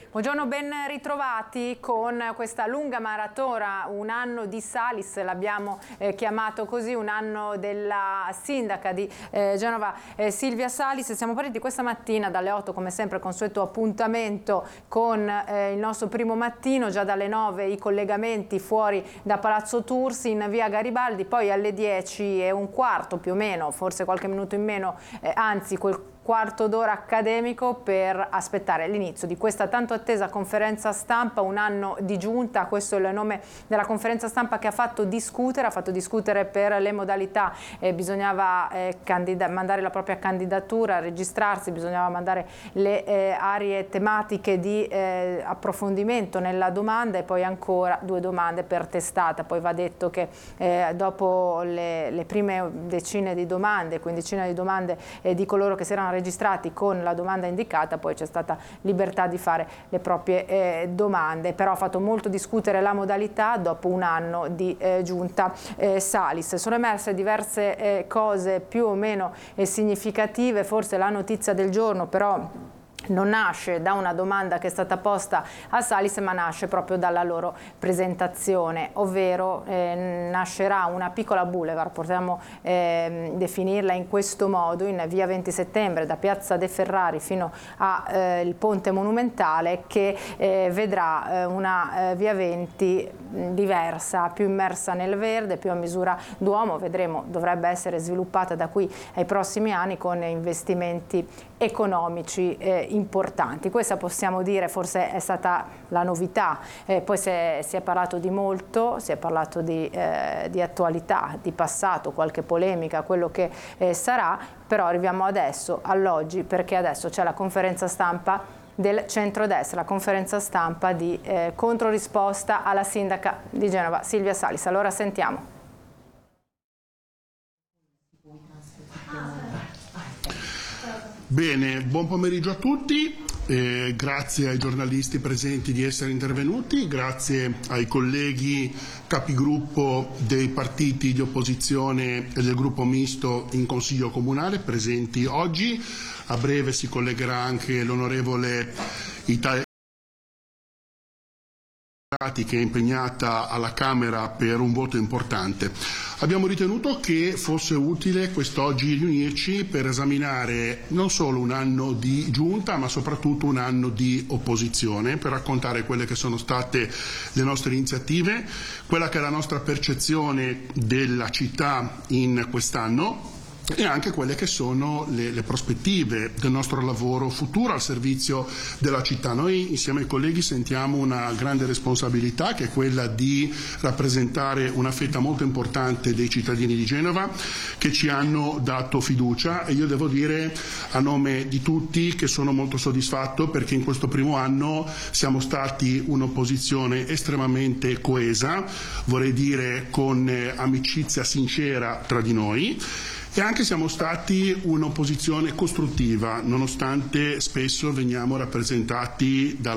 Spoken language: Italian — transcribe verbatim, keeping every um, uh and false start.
Buongiorno, ben ritrovati con questa lunga maratona, un anno di Salis, l'abbiamo eh, chiamato così, un anno della sindaca di eh, Genova eh, Silvia Salis. Siamo partiti questa mattina dalle otto, come sempre consueto appuntamento con eh, il nostro primo mattino, già dalle nove i collegamenti fuori da Palazzo Tursi in via Garibaldi, poi alle dieci e un quarto più o meno, forse qualche minuto in meno, eh, anzi quel quarto d'ora accademico per aspettare l'inizio di questa tanto attesa conferenza stampa, un anno di giunta. Questo è il nome della conferenza stampa che ha fatto discutere, ha fatto discutere per le modalità, eh, bisognava eh, mandare la propria candidatura, registrarsi, bisognava mandare le eh, aree tematiche di eh, approfondimento nella domanda e poi ancora due domande per testata. Poi va detto che eh, dopo le, le prime decine di domande, quindicina di domande eh, di coloro che si erano registrati con la domanda indicata, poi c'è stata libertà di fare le proprie eh, domande, però ha fatto molto discutere la modalità dopo un anno di eh, giunta eh, Salis. Sono emerse diverse eh, cose più o meno eh, significative, forse la notizia del giorno però non nasce da una domanda che è stata posta a Salis, ma nasce proprio dalla loro presentazione, ovvero eh, nascerà una piccola boulevard, possiamo eh, definirla in questo modo, in via venti settembre, da piazza De Ferrari fino al eh, ponte monumentale, che eh, vedrà eh, una eh, via venti diversa, più immersa nel verde, più a misura d'uomo. Vedremo, dovrebbe essere sviluppata da qui ai prossimi anni con investimenti economici eh, importanti. Questa possiamo dire forse è stata la novità, eh, poi si è, si è parlato di molto, si è parlato di, eh, di attualità, di passato, qualche polemica, quello che eh, sarà, però arriviamo adesso, all'oggi, perché adesso c'è la conferenza stampa del centrodestra, la conferenza stampa di eh, controrisposta alla sindaca di Genova Silvia Salis. Allora sentiamo. Bene, buon pomeriggio a tutti, eh, grazie ai giornalisti presenti di essere intervenuti, grazie ai colleghi capigruppo dei partiti di opposizione e del gruppo misto in Consiglio Comunale presenti oggi. A breve si collegherà anche l'onorevole Italia che è impegnata alla Camera per un voto importante. Abbiamo ritenuto che fosse utile quest'oggi riunirci per esaminare non solo un anno di giunta, ma soprattutto un anno di opposizione, per raccontare quelle che sono state le nostre iniziative, quella che è la nostra percezione della città in quest'anno e anche quelle che sono le, le prospettive del nostro lavoro futuro al servizio della città. Noi insieme ai colleghi sentiamo una grande responsabilità, che è quella di rappresentare una fetta molto importante dei cittadini di Genova che ci hanno dato fiducia, e io devo dire a nome di tutti che sono molto soddisfatto, perché in questo primo anno siamo stati un'opposizione estremamente coesa, vorrei dire con amicizia sincera tra di noi, e anche siamo stati un'opposizione costruttiva, nonostante spesso veniamo rappresentati dalla